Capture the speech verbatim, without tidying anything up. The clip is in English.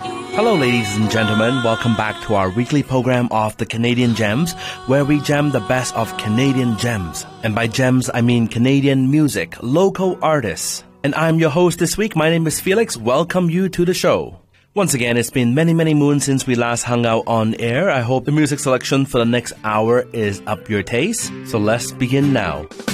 Hello, ladies and gentlemen. Welcome back to our weekly program of the Canadian Gems, where we gem the best of Canadian gems. And by gems, I mean Canadian music, local artists. And I'm your host this week. My name is Felix. Welcome you to the show. Once again, it's been many, many moons since we last hung out on air. I hope the music selection for the next hour is up your taste. So let's begin now.